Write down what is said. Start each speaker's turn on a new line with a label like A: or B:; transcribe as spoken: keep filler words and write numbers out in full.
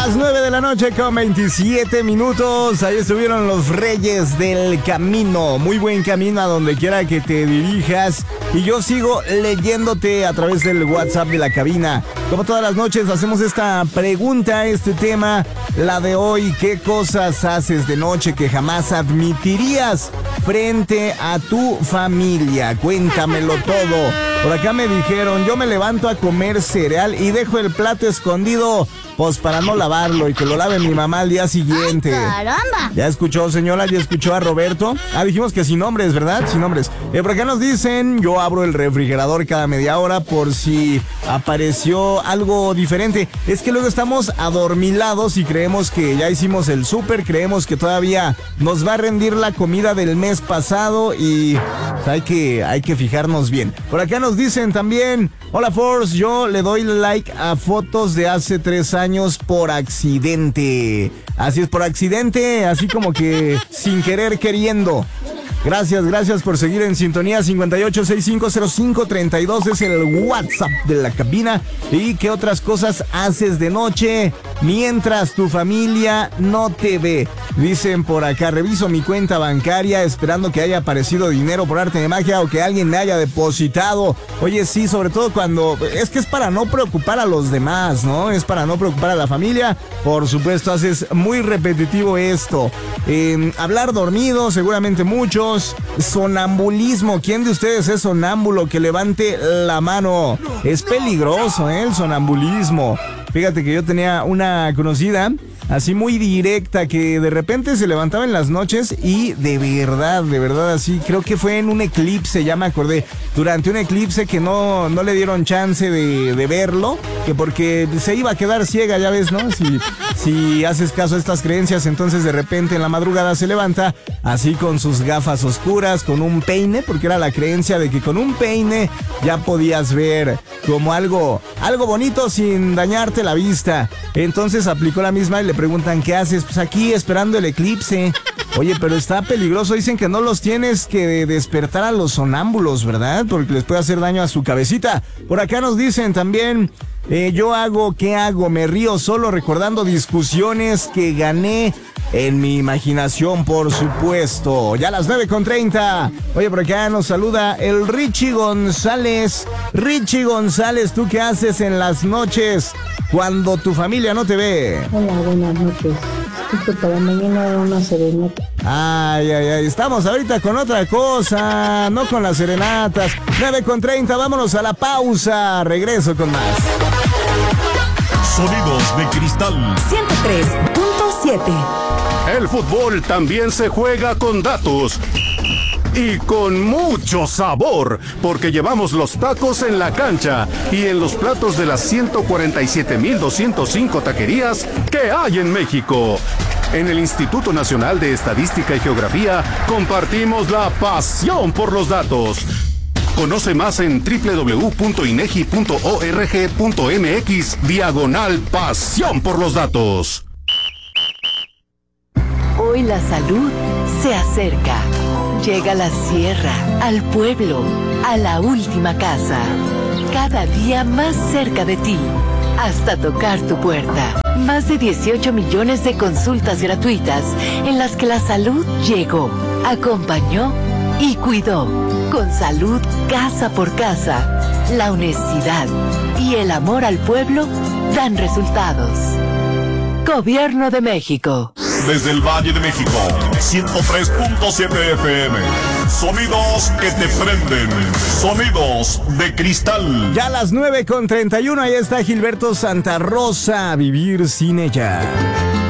A: Las nueve de la noche con veintisiete minutos. Ahí estuvieron los Reyes del Camino. Muy buen camino a donde quiera que te dirijas. Y yo sigo leyéndote a través del WhatsApp de la cabina. Como todas las noches hacemos esta pregunta, este tema, la de hoy. ¿Qué cosas haces de noche que jamás admitirías frente a tu familia? Cuéntamelo todo. Por acá me dijeron, yo me levanto a comer cereal y dejo el plato escondido, pues para no lavarlo y que lo lave mi mamá al día siguiente.
B: ¡Ay, caramba!
A: ¿Ya escuchó, señora? ¿Ya escuchó a Roberto? Ah, dijimos que sin nombres, ¿verdad? Sin nombres. Eh, por acá nos dicen, yo abro el refrigerador cada media hora por si apareció algo diferente. Es que luego estamos adormilados y creemos que ya hicimos el súper, creemos que todavía nos va a rendir la comida del mes pasado y pues, hay que, hay que fijarnos bien. Por acá nos dicen también, hola Force, yo le doy like a fotos de hace tres años por accidente. Así es, por accidente, así como que sin querer queriendo. Gracias, gracias por seguir en sintonía. Cincuenta y ocho sesenta y cinco cero cinco treinta y dos es el WhatsApp de la cabina. ¿Y qué otras cosas haces de noche mientras tu familia no te ve? Dicen por acá, reviso mi cuenta bancaria esperando que haya aparecido dinero por arte de magia o que alguien me haya depositado. Oye, sí, sobre todo cuando... Es que es para no preocupar a los demás, ¿no? Es para no preocupar a la familia. Por supuesto, haces muy repetitivo esto. Eh, hablar dormido, seguramente muchos. Sonambulismo. ¿Quién de ustedes es sonámbulo? Que levante la mano. Es peligroso, ¿eh? El sonambulismo. Fíjate que yo tenía una conocida así muy directa que de repente se levantaba en las noches y de verdad, de verdad así, creo que fue en un eclipse, ya me acordé, durante un eclipse que no, no le dieron chance de, de verlo, que porque se iba a quedar ciega, ya ves, ¿no? Si, si haces caso a estas creencias, entonces de repente en la madrugada se levanta así con sus gafas oscuras, con un peine, porque era la creencia de que con un peine ya podías ver como algo, algo bonito sin dañarte la vista. Entonces aplicó la misma y le preguntan, ¿qué haces? Pues aquí esperando el eclipse. Oye, pero está peligroso. Dicen que no los tienes que despertar a los sonámbulos, ¿verdad? Porque les puede hacer daño a su cabecita. Por acá nos dicen también, eh, yo hago, ¿qué hago? Me río solo recordando discusiones que gané en mi imaginación, por supuesto. Ya a las nueve con treinta. Oye, por acá nos saluda el Richie González. Richie González, ¿tú qué haces en las noches cuando tu familia no te ve?
C: Hola, buenas noches. Justo para mañana una serenata.
A: Ay, ay, ay. Estamos ahorita con otra cosa, no con las serenatas. nueve con treinta, vámonos a la pausa. Regreso con más.
D: Sonidos de cristal.
E: ciento tres punto siete.
D: El fútbol también se juega con datos. Y con mucho sabor, porque llevamos los tacos en la cancha y en los platos de las ciento cuarenta y siete mil doscientos cinco taquerías que hay en México. En el Instituto Nacional de Estadística y Geografía compartimos la pasión por los datos. Conoce más en doble u doble u doble u punto inegi punto org punto mx diagonal pasión por los datos.
E: Hoy la salud se acerca. Llega a la sierra, al pueblo, a la última casa. Cada día más cerca de ti, hasta tocar tu puerta. Más de dieciocho millones de consultas gratuitas en las que la salud llegó, acompañó y cuidó. Con salud casa por casa, la honestidad y el amor al pueblo dan resultados. Gobierno de México.
D: Desde el Valle de México, ciento tres punto siete F M. Sonidos que te prenden. Sonidos de cristal.
A: Ya a las nueve con treinta y uno, ahí está Gilberto Santa Rosa, Vivir sin ella.